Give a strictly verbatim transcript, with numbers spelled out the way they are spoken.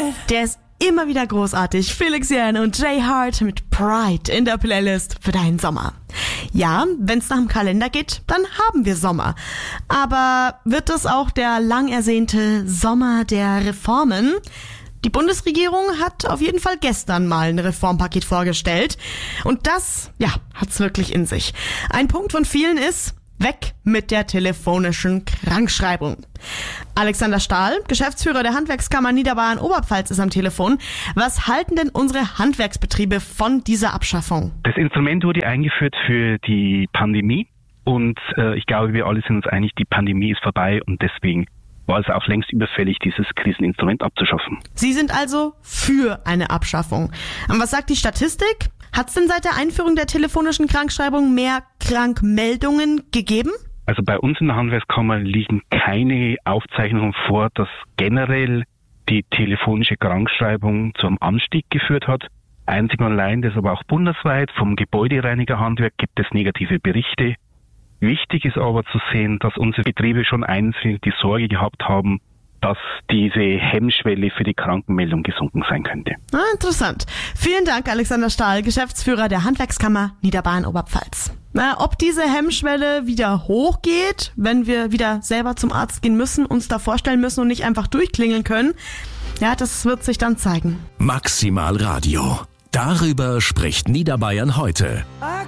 right. Der ist immer wieder großartig. Felix Jähn und Jay Hart mit Pride in der Playlist für deinen Sommer. Ja, wenn's nach dem Kalender geht, dann haben wir Sommer. Aber wird es auch der lang ersehnte Sommer der Reformen? Die Bundesregierung hat auf jeden Fall gestern mal ein Reformpaket vorgestellt. Und das, ja, hat's wirklich in sich. Ein Punkt von vielen ist: weg mit der telefonischen Krankschreibung. Alexander Stahl, Geschäftsführer der Handwerkskammer Niederbayern-Oberpfalz, ist am Telefon. Was halten denn unsere Handwerksbetriebe von dieser Abschaffung? Das Instrument wurde eingeführt für die Pandemie und äh, ich glaube, wir alle sind uns einig, die Pandemie ist vorbei und deswegen war es auch längst überfällig, dieses Kriseninstrument abzuschaffen. Sie sind also für eine Abschaffung. Und was sagt die Statistik? Hat es denn seit der Einführung der telefonischen Krankschreibung mehr Krankmeldungen gegeben? Also bei uns in der Handwerkskammer liegen keine Aufzeichnungen vor, dass generell die telefonische Krankschreibung zu einem Anstieg geführt hat. Einzig und allein, das aber auch bundesweit, vom Gebäudereinigerhandwerk gibt es negative Berichte. Wichtig ist aber zu sehen, dass unsere Betriebe schon einzeln die Sorge gehabt haben, dass diese Hemmschwelle für die Krankenmeldung gesunken sein könnte. Ah, interessant. Vielen Dank, Alexander Stahl, Geschäftsführer der Handwerkskammer Niederbayern-Oberpfalz. Na, ob diese Hemmschwelle wieder hochgeht, wenn wir wieder selber zum Arzt gehen müssen, uns da vorstellen müssen und nicht einfach durchklingeln können, ja, das wird sich dann zeigen. Maximal Radio. Darüber spricht Niederbayern heute.